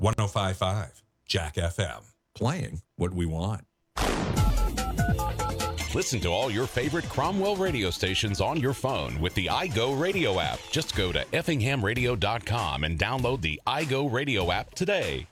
105.5 Jack FM. Playing what we want. Listen to all your favorite Cromwell radio stations on your phone with the iGo Radio app. Just go to effinghamradio.com and download the iGo Radio app today.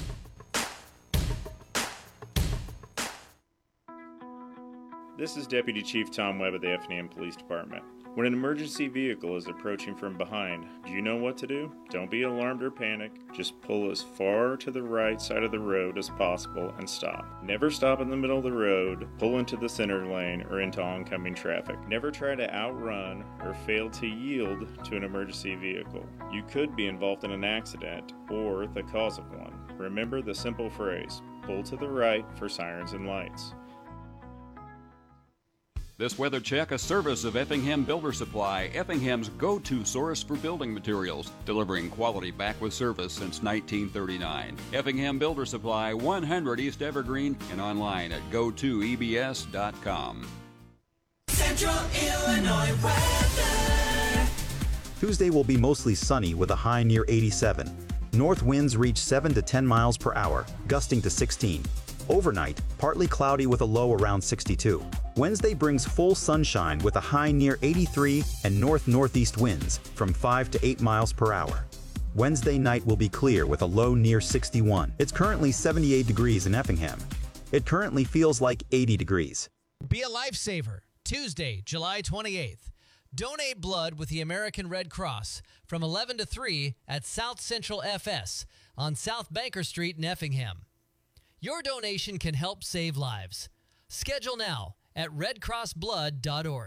This is Deputy Chief Tom Webb of the Effingham Police Department. When an emergency vehicle is approaching from behind, do you know what to do? Don't be alarmed or panic. Just pull as far to the right side of the road as possible and stop. Never stop in the middle of the road, pull into the center lane or into oncoming traffic. Never try to outrun or fail to yield to an emergency vehicle. You could be involved in an accident or the cause of one. Remember the simple phrase, pull to the right for sirens and lights. This weather check, a service of Effingham Builder Supply, Effingham's go-to source for building materials, delivering quality back with service since 1939. Effingham Builder Supply, 100 East Evergreen, and online at go2ebs.com. Central Illinois weather. Tuesday will be mostly sunny with a high near 87. North winds reach 7 to 10 miles per hour, gusting to 16. Overnight, partly cloudy with a low around 62. Wednesday brings full sunshine with a high near 83 and north-northeast winds from 5 to 8 miles per hour. Wednesday night will be clear with a low near 61. It's currently 78 degrees in Effingham. It currently feels like 80 degrees. Be a lifesaver. Tuesday, July 28th. Donate blood with the American Red Cross from 11 to 3 at South Central FS on South Banker Street in Effingham. Your donation can help save lives. Schedule now at redcrossblood.org.